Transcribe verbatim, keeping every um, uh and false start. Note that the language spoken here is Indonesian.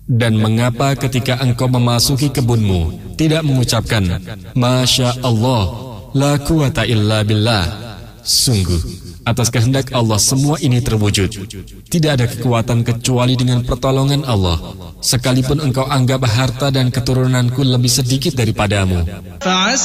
Dan mengapa ketika engkau memasuki kebunmu tidak mengucapkan Masya Allah, la quwata illa billah. Sungguh, atas kehendak Allah semua ini terwujud. Tidak ada kekuatan kecuali dengan pertolongan Allah. Sekalipun engkau anggap harta dan keturunanku lebih sedikit daripadamu.